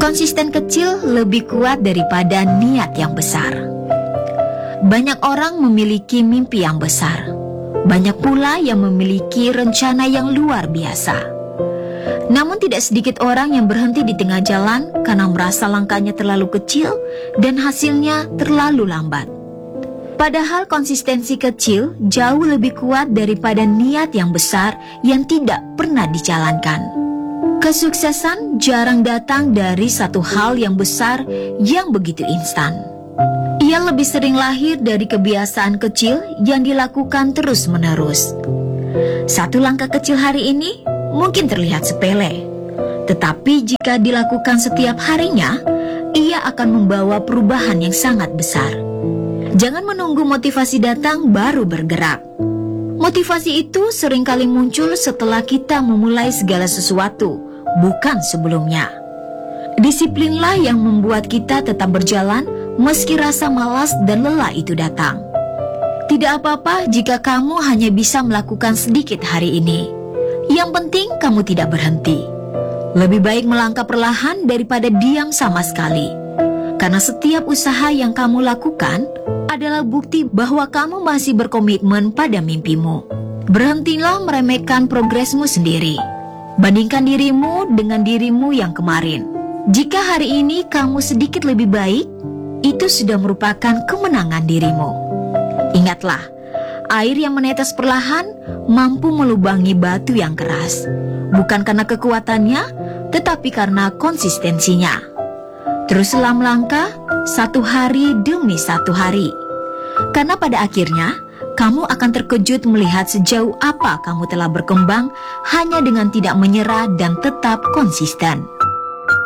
Konsisten kecil lebih kuat daripada niat yang besar. Banyak orang memiliki mimpi yang besar. Banyak pula yang memiliki rencana yang luar biasa. Namun tidak sedikit orang yang berhenti di tengah jalan karena merasa langkahnya terlalu kecil dan hasilnya terlalu lambat. Padahal konsistensi kecil jauh lebih kuat daripada niat yang besar yang tidak pernah dijalankan. Kesuksesan jarang datang dari satu hal yang besar yang begitu instan. Ia lebih sering lahir dari kebiasaan kecil yang dilakukan terus-menerus. Satu langkah kecil hari ini mungkin terlihat sepele, tetapi jika dilakukan setiap harinya, ia akan membawa perubahan yang sangat besar. Jangan menunggu motivasi datang baru bergerak. Motivasi itu seringkali muncul setelah kita memulai segala sesuatu, bukan sebelumnya. Disiplinlah yang membuat kita tetap berjalan meski rasa malas dan lelah itu datang. Tidak apa-apa jika kamu hanya bisa melakukan sedikit hari ini. Yang penting kamu tidak berhenti. Lebih baik melangkah perlahan daripada diam sama sekali. Karena setiap usaha yang kamu lakukan adalah bukti bahwa kamu masih berkomitmen pada mimpimu. Berhentilah meremehkan progresmu sendiri. Bandingkan dirimu dengan dirimu yang kemarin. Jika hari ini kamu sedikit lebih baik, itu sudah merupakan kemenangan dirimu. Ingatlah, air yang menetes perlahan mampu melubangi batu yang keras. Bukan karena kekuatannya, tetapi karena konsistensinya. Teruslah melangkah satu hari demi satu hari. Karena pada akhirnya, kamu akan terkejut melihat sejauh apa kamu telah berkembang hanya dengan tidak menyerah dan tetap konsisten.